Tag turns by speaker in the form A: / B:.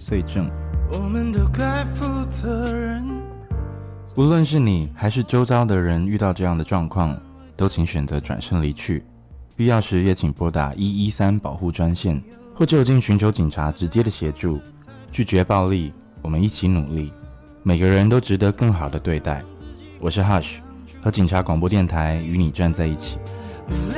A: 罪证。
B: 我们都该负责任。
A: 无论是你还是周遭的人遇到这样的状况，都请选择转身离去，必要时也请拨打113保护专线，或就近寻求警察直接的协助。拒绝暴力，我们一起努力，每个人都值得更好的对待。我是 Hush， 和警察广播电台与你站在一起。